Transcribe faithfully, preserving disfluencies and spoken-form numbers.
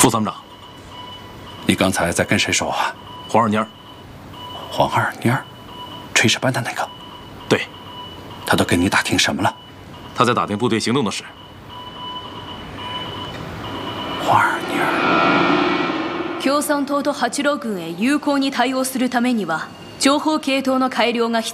副参谋长， 你刚才在跟谁说话？ 黄二蔫。 黄二蔫，炊事班的那个。 对， 他都跟你打听什么了？ 他在打听部队行动的事。 黄二蔫。 共産党と八郎軍へ有効に対応するためには情報系統の改良が必